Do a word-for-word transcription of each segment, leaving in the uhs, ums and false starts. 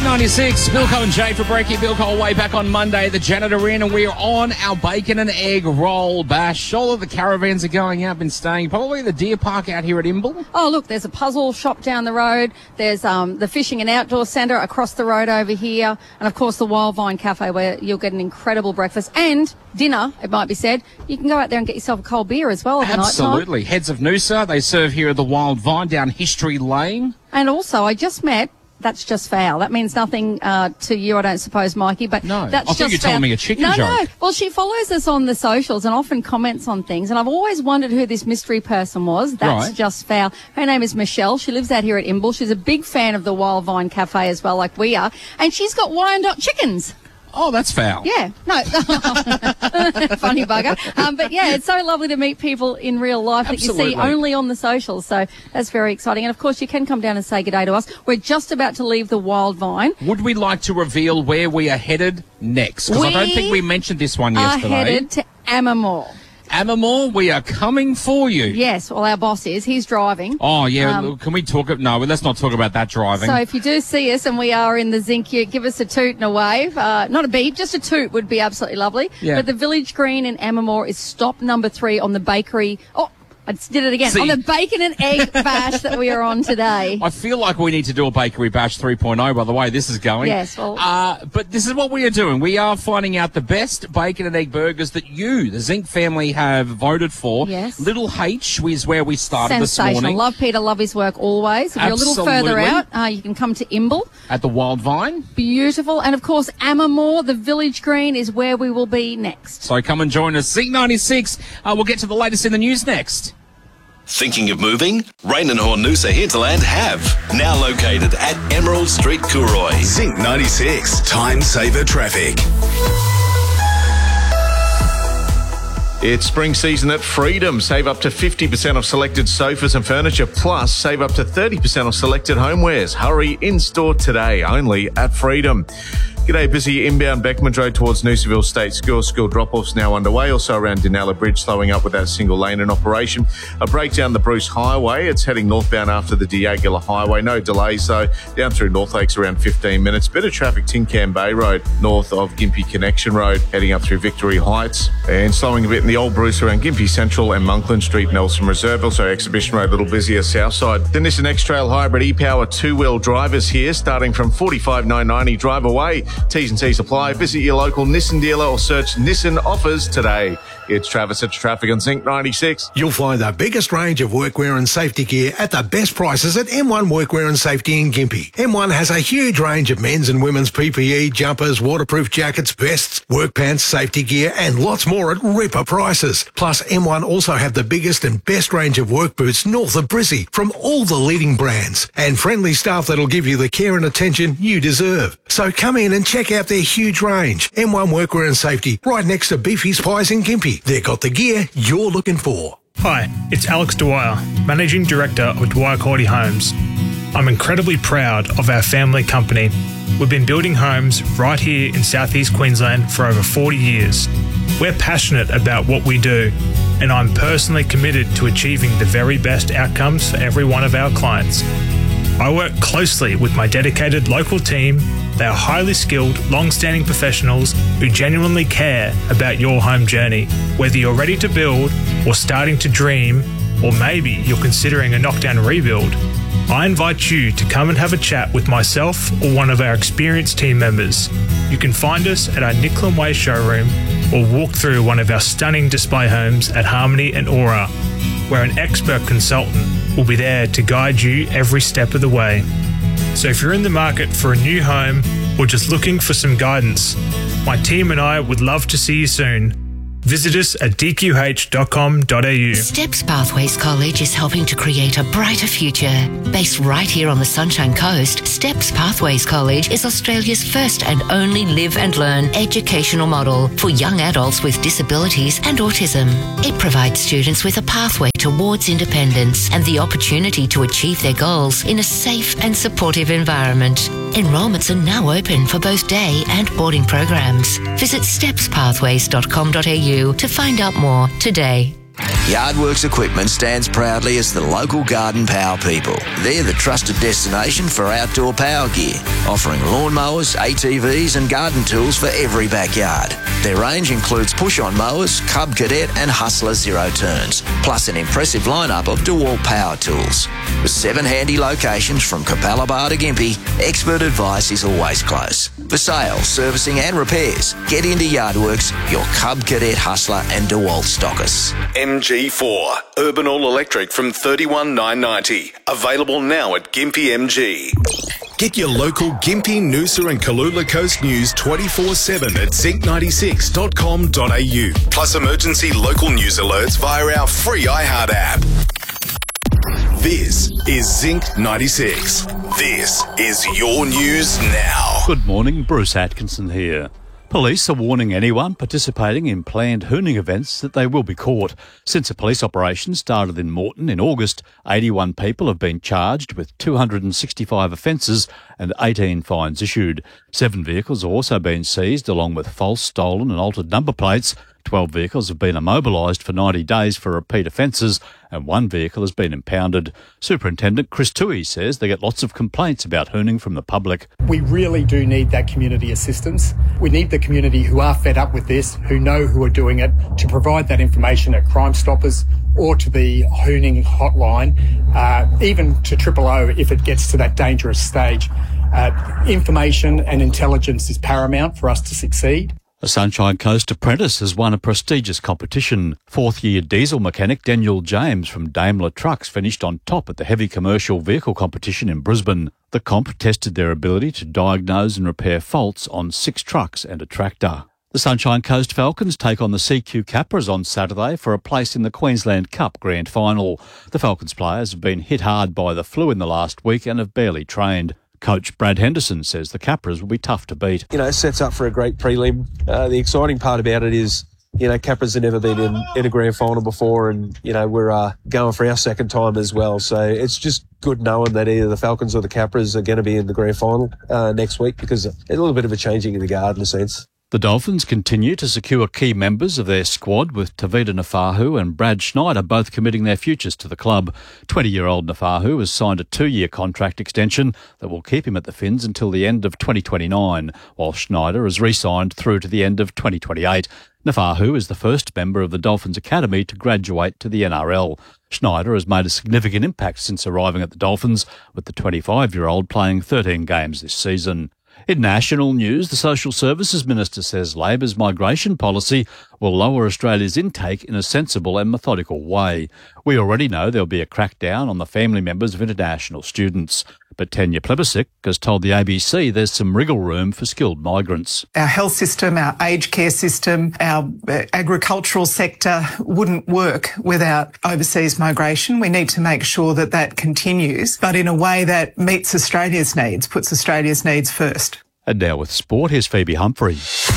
ninety-six, Bilko and Jay for Breaky. Bilko way back on Monday, the janitor in, and we're on our bacon and egg roll bash. All of the caravans are going out, been staying probably the deer park out here at Imbil. Oh, look, there's a puzzle shop down the road. There's um, the fishing and outdoor centre across the road over here. And, of course, the Wild Vine Cafe, where you'll get an incredible breakfast and dinner, it might be said. You can go out there and get yourself a cold beer as well at the night time. Absolutely. Heads of Noosa, they serve here at the Wild Vine down History Lane. And also, I just met... That's just foul. That means nothing uh, to you, I don't suppose, Mikey. But no, that's I think just you're foul. telling me a chicken no, joke. No, no. Well, she follows us on the socials and often comments on things. And I've always wondered who this mystery person was. That's right. just foul. Her name is Michelle. She lives out here at Imbil. She's a big fan of the Wild Vine Cafe as well, like we are. And she's got Wyandotte chickens. Oh, that's foul. Yeah, no, funny bugger. Um, but yeah, it's so lovely to meet people in real life Absolutely. that you see only on the socials. So that's very exciting. And of course, you can come down and say good day to us. We're just about to leave the Wild Vine. Would we like to reveal where we are headed next? Because I don't think we mentioned this one yesterday. We are headed to Amamore. Amamore, we are coming for you. Yes, well, our boss is. He's driving. Oh, yeah. Um, Can we talk? No, let's not talk about that driving. So if you do see us and we are in the Zinc, you give us a toot and a wave. Uh, not a beep, just a toot would be absolutely lovely. Yeah. But the Village Green in Amamore is stop number three on the bakery. Oh, I just did it again. See, on the bacon and egg bash that we are on today. I feel like we need to do a bakery bash three point oh by the way this is going. Yes, well... Uh, but this is what we are doing. We are finding out the best bacon and egg burgers that you, the Zinc family, have voted for. Yes. Little H is where we started this Sensational. morning. Love Peter, love his work always. If you're a little Absolutely. further out, uh, you can come to Imbil. At the Wild Vine. Beautiful. And, of course, Amamore, the Village Green, is where we will be next. So come and join us. Zinc ninety-six. Uh, we'll get to the latest in the news next. Thinking of moving? Rain and Horn Noosa Hinterland have. Now located at Emerald Street, Cooroy. Zinc ninety-six, time saver traffic. It's spring season at Freedom. Save up to fifty percent off selected sofas and furniture, plus save up to thirty percent off selected homewares. Hurry in-store today, only at Freedom. G'day, busy inbound Beckman Road towards Noosaville State School. School drop-offs now underway. Also around Denella Bridge, slowing up with that single lane in operation. A break down the Bruce Highway. It's heading northbound after the Diagula Highway. No delays, though. Down through North Lakes around fifteen minutes. Bit of traffic Tin Can Bay Road, north of Gympie Connection Road, heading up through Victory Heights. And slowing a bit in the Old Bruce around Gympie Central and Monkland Street, Nelson Reserve. Also Exhibition Road, a little busier south side. The Nissan X-Trail Hybrid e-Power two-wheel drivers here, starting from forty-five nine ninety. Drive away. T's and C's apply. Visit your local Nissan dealer or search Nissan offers today. It's Travis at Traffic on Zinc ninety-six. You'll find the biggest range of workwear and safety gear at the best prices at M one Workwear and Safety in Gympie. M one has a huge range of men's and women's P P E, jumpers, waterproof jackets, vests, work pants, safety gear, and lots more at ripper prices. Plus, M one also have the biggest and best range of work boots north of Brizzy from all the leading brands, and friendly staff that'll give you the care and attention you deserve. So come in and check out their huge range. M one Workwear and Safety, right next to Beefy's Pies in Gympie. They've got the gear you're looking for. Hi, it's Alex Dwyer, Managing Director of Dwyer Cordy Homes. I'm incredibly proud of our family company. We've been building homes right here in southeast Queensland for over forty years. We're passionate about what we do, and I'm personally committed to achieving the very best outcomes for every one of our clients. I work closely with my dedicated local team. They are highly skilled, long-standing professionals who genuinely care about your home journey. Whether you're ready to build or starting to dream, or maybe you're considering a knockdown rebuild, I invite you to come and have a chat with myself or one of our experienced team members. You can find us at our Nicklin Way showroom or walk through one of our stunning display homes at Harmony and Aura, where an expert consultant will be there to guide you every step of the way. So if you're in the market for a new home or just looking for some guidance, my team and I would love to see you soon. Visit us at d q h dot com dot a u. Steps Pathways College is helping to create a brighter future. Based right here on the Sunshine Coast, Steps Pathways College is Australia's first and only live and learn educational model for young adults with disabilities and autism. It provides students with a pathway towards independence and the opportunity to achieve their goals in a safe and supportive environment. Enrolments are now open for both day and boarding programs. Visit steps pathways dot com dot a u to find out more today. Yardworks Equipment stands proudly as the local garden power people. They're the trusted destination for outdoor power gear, offering lawnmowers, A T Vs and garden tools for every backyard. Their range includes push-on mowers, Cub Cadet and Hustler Zero Turns, plus an impressive lineup of DeWalt power tools. With seven handy locations from Capalaba to Gympie, expert advice is always close. For sales, servicing and repairs, get into Yardworks, your Cub Cadet, Hustler and DeWalt stockers. M G four, Urban All Electric from thirty-one thousand nine hundred ninety dollars. Available now at Gympie M G. Get your local Gympie, Noosa and Kalula Coast news twenty-four seven at zinc ninety-six dot com dot a u. Plus emergency local news alerts via our free iHeart app. This is Zinc ninety-six. This is your news now. Good morning, Bruce Atkinson here. Police are warning anyone participating in planned hooning events that they will be caught. Since a police operation started in Moreton in August, eighty-one people have been charged with two hundred sixty-five offences and eighteen fines issued. Seven vehicles have also been seized along with false, stolen and altered number plates. Twelve vehicles have been immobilised for ninety days for repeat offences and one vehicle has been impounded. Superintendent Chris Toohey says they get lots of complaints about hooning from the public. We really do need that community assistance. We need the community who are fed up with this, who know who are doing it, to provide that information at Crime Stoppers or to the hooning hotline, uh, even to Triple O if it gets to that dangerous stage. Uh, information and intelligence is paramount for us to succeed. A Sunshine Coast apprentice has won a prestigious competition. Fourth-year diesel mechanic Daniel James from Daimler Trucks finished on top at the heavy commercial vehicle competition in Brisbane. The comp tested their ability to diagnose and repair faults on six trucks and a tractor. The Sunshine Coast Falcons take on the C Q Capras on Saturday for a place in the Queensland Cup Grand Final. The Falcons players have been hit hard by the flu in the last week and have barely trained. Coach Brad Henderson says the Capras will be tough to beat. You know, sets up for a great prelim. Uh, the exciting part about it is, you know, Capras have never been in, in a grand final before and, you know, we're uh, going for our second time as well. So it's just good knowing that either the Falcons or the Capras are going to be in the grand final uh, next week because it's a little bit of a changing of the guard in a sense. The Dolphins continue to secure key members of their squad with Tavita Nafahu and Brad Schneider both committing their futures to the club. twenty-year-old Nafahu has signed a two-year contract extension that will keep him at the Finns until the end of twenty twenty-nine, while Schneider has re-signed through to the end of twenty twenty-eight. Nafahu is the first member of the Dolphins Academy to graduate to the N R L. Schneider has made a significant impact since arriving at the Dolphins, with the twenty-five-year-old playing thirteen games this season. In national news, the Social Services Minister says Labor's migration policy will lower Australia's intake in a sensible and methodical way. We already know there'll be a crackdown on the family members of international students. But Tanya Plebiscik has told the A B C there's some wriggle room for skilled migrants. Our health system, our aged care system, our agricultural sector wouldn't work without overseas migration. We need to make sure that that continues, but in a way that meets Australia's needs, puts Australia's needs first. And now with sport, here's Phoebe Humphrey.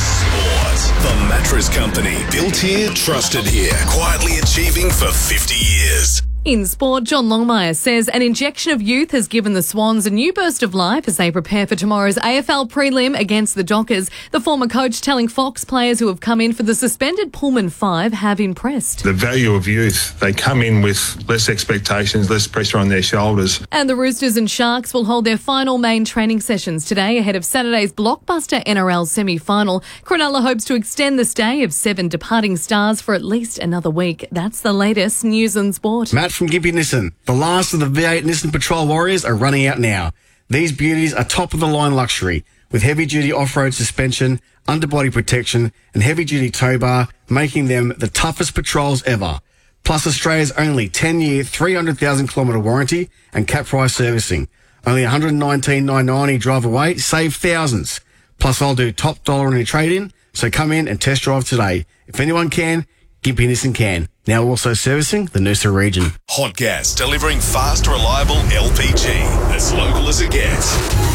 Sport. The Mattress Company. Built here, trusted here. Quietly achieving for fifty years. In sport, John Longmire says an injection of youth has given the Swans a new burst of life as they prepare for tomorrow's A F L prelim against the Dockers. The former coach telling Fox players who have come in for the suspended Pullman Five have impressed. The value of youth. They come in with less expectations, less pressure on their shoulders. And the Roosters and Sharks will hold their final main training sessions today ahead of Saturday's blockbuster N R L semi-final. Cronulla hopes to extend the stay of seven departing stars for at least another week. That's the latest news and sport. Matt from Gympie Nissan. The last of the V eight Nissan Patrol Warriors are running out now. These beauties are top-of-the-line luxury with heavy-duty off-road suspension, underbody protection and heavy-duty tow bar, making them the toughest patrols ever. Plus Australia's only ten-year, three hundred thousand kilometre warranty and cap price servicing. Only one hundred nineteen thousand nine hundred ninety dollars drive away, save thousands. Plus I'll do top dollar on your trade-in, so come in and test drive today. If anyone can, Gympie Nissan can. Now also servicing the Noosa region. Hot Gas, delivering fast, reliable L P G. As local as it gets.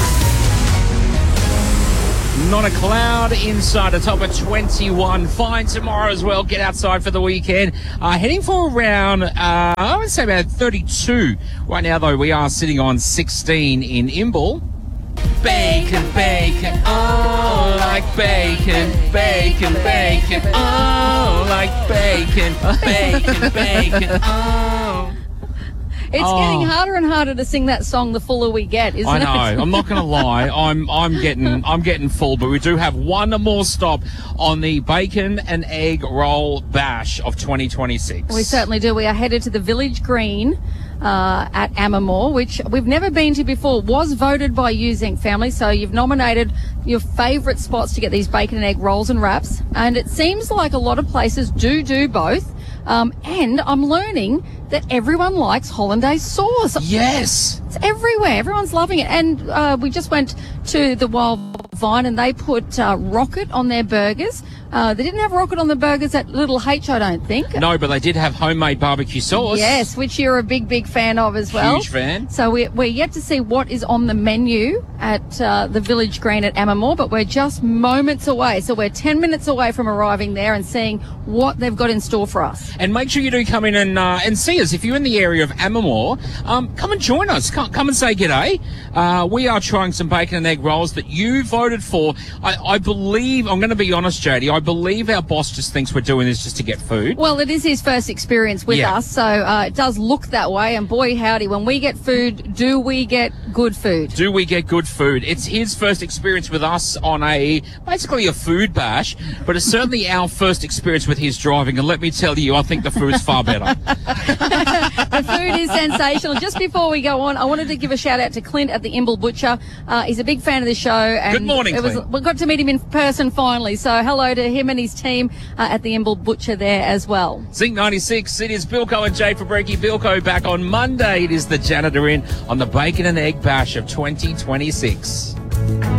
Not a cloud inside, a top of twenty-one. Fine tomorrow as well. Get outside for the weekend. Uh, heading for around, uh, I would say about thirty-two. Right now, though, we are sitting on sixteen in Imbil. bacon, bacon, oh, like bacon, bacon, bacon, oh, like bacon, bacon, bacon, oh. It's Oh. getting harder and harder to sing that song the fuller we get, isn't I it? know. I'm not going to lie. I'm I'm getting I'm getting full, but we do have one more stop on the bacon and egg roll bash of twenty twenty-six. We certainly do. We are headed to the Village Green uh, at Amamore, which we've never been to before. Was voted by you, Zinc family. So you've nominated your favourite spots to get these bacon and egg rolls and wraps, and it seems like a lot of places do do both. Um, and I'm learning that everyone likes hollandaise sauce. Yes. It's everywhere. Everyone's loving it. And uh, we just went to the Wild Vine and they put uh, rocket on their burgers. Uh, they didn't have rocket on the burgers at Little H, I don't think. No, but they did have homemade barbecue sauce. Yes, which you're a big, big fan of as well. Huge fan. So we're, we're yet to see what is on the menu at uh, the Village Green at Amamore, but we're just moments away. So we're ten minutes away from arriving there and seeing what they've got in store for us. And make sure you do come in and uh, and see us. If you're in the area of Amamore, um, come and join us. Come, come and say g'day. Uh, we are trying some bacon and egg rolls that you voted for. I, I believe, I'm going to be honest, J D, I believe our boss just thinks we're doing this just to get food. Well, it is his first experience with Yeah. us, so uh, it does look that way. And boy, howdy, when we get food, do we get good food? Do we get good food? It's his first experience with us on a, basically a food bash, but it's certainly our first experience with his driving. And let me tell you, I think the food's far better. The food is sensational. Just before we go on, I wanted to give a shout out to Clint at the Imbil Butcher. Uh, he's a big fan of the show. And Good morning, it was, Clint. we got to meet him in person finally. So hello to him and his team uh, at the Imbil Butcher there as well. Zinc ninety-six, it is Bilko and Jay Fabricki. Bilko back on Monday. It is the janitor in on the bacon and egg bash of twenty twenty-six.